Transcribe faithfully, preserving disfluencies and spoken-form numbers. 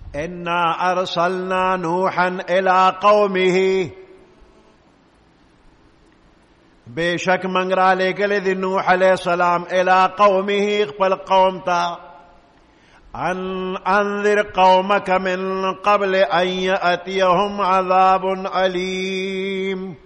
انا ارسلنا نوحا الى قومه بشك من را لګل دي نوح عليه السلام الى قومه خپل قوم ته ان انذر قومك من قبل ان ياتيهم عذاب اليم